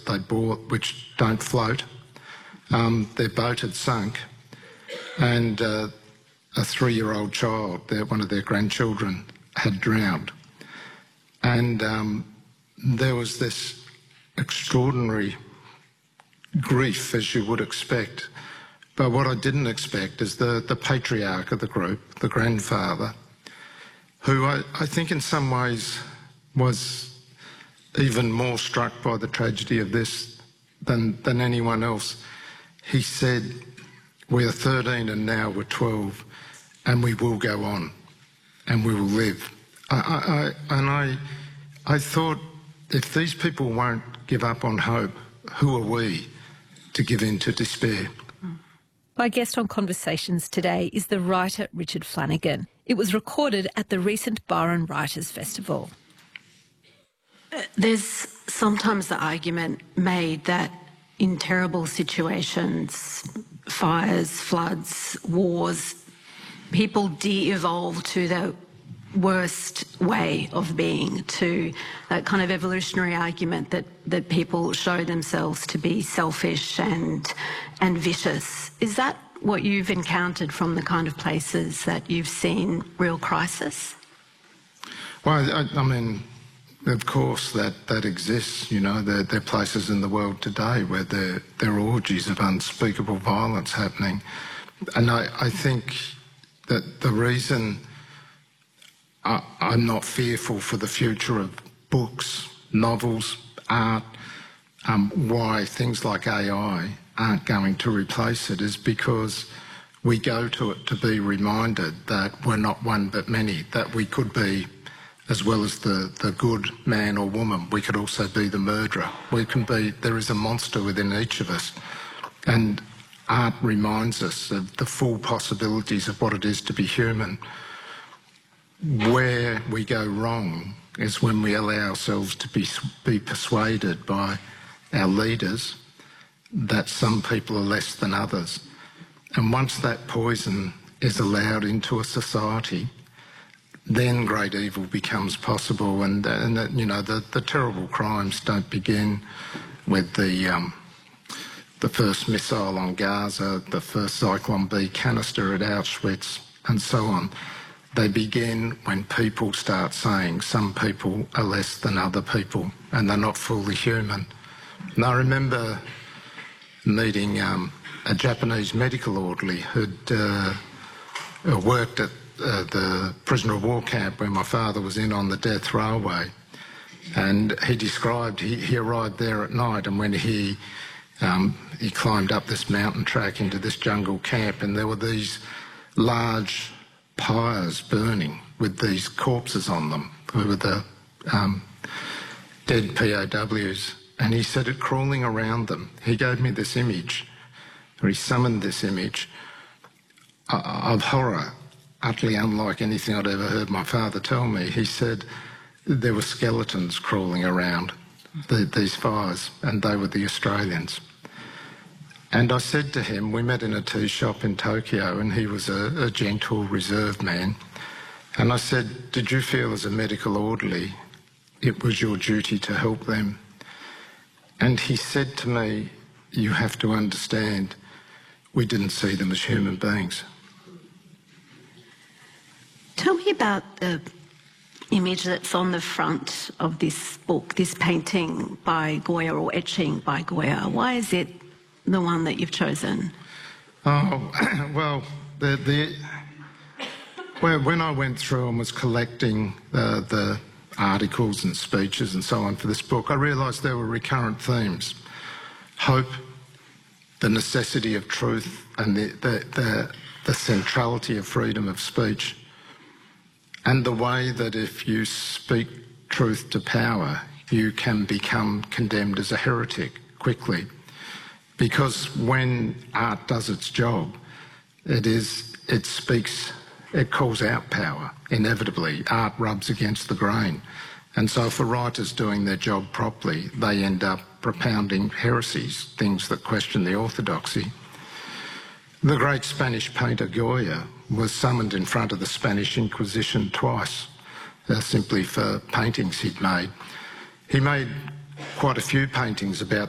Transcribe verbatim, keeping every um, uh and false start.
that they bought which don't float. Um, their boat had sunk, and uh, a three-year-old child, their, one of their grandchildren, had drowned. And um, there was this extraordinary grief, as you would expect. But what I didn't expect is the, the patriarch of the group, the grandfather, who I, I think in some ways was even more struck by the tragedy of this than, than anyone else. He said, "We're thirteen and now we're twelve, and we will go on, and we will live." I, I, I, and I, I thought, if these people won't give up on hope, who are we to give in to despair? My guest on Conversations today is the writer Richard Flanagan. It was recorded at the recent Byron Writers' Festival. There's sometimes the argument made that in terrible situations, fires, floods, wars, people de-evolve to the worst way of being, to that kind of evolutionary argument that, that people show themselves to be selfish and, and vicious. Is that what you've encountered from the kind of places that you've seen real crisis? Well, I, I mean, of course that, that exists, you know. There, there are places in the world today where there, there are orgies of unspeakable violence happening. And I, I think that the reason I, I'm not fearful for the future of books, novels, art, um, why things like A I aren't going to replace it, is because we go to it to be reminded that we're not one but many, that we could be, as well as the, the good man or woman, we could also be the murderer. We can be, there is a monster within each of us. And art reminds us of the full possibilities of what it is to be human. Where we go wrong is when we allow ourselves to be, be persuaded by our leaders that some people are less than others. And once that poison is allowed into a society, then great evil becomes possible. And, and that, you know, the, the terrible crimes don't begin with the, um, the first missile on Gaza, the first Zyklon B canister at Auschwitz, and so on. They begin when people start saying some people are less than other people and they're not fully human. And I remember meeting um, a Japanese medical orderly who'd uh, worked at uh, the prisoner of war camp where my father was in on the death railway. And he described, he, he arrived there at night, and when he, um, he climbed up this mountain track into this jungle camp, and there were these large pyres burning with these corpses on them, who were the um, dead P O Ws. And he said it crawling around them. He gave me this image, or he summoned this image uh, of horror, utterly unlike anything I'd ever heard my father tell me. He said there were skeletons crawling around the, these fires, and they were the Australians. And I said to him, we met in a tea shop in Tokyo, and he was a, a gentle, reserved man. And I said, did you feel as a medical orderly it was your duty to help them? And he said to me, you have to understand, we didn't see them as human beings. Tell me about the image that's on the front of this book, this painting by Goya, or etching by Goya. Why is it the one that you've chosen? Oh, well, the, the, when I went through and was collecting uh, the articles and speeches and so on for this book, I realised there were recurrent themes. Hope, the necessity of truth, and the, the, the, the centrality of freedom of speech, and the way that if you speak truth to power, you can become condemned as a heretic quickly. Because when art does its job, it is, it speaks, it calls out power, inevitably. Art rubs against the grain. And so if a writer's doing their job properly, they end up propounding heresies, things that question the orthodoxy. The great Spanish painter Goya was summoned in front of the Spanish Inquisition twice, uh, simply for paintings he'd made. He made quite a few paintings about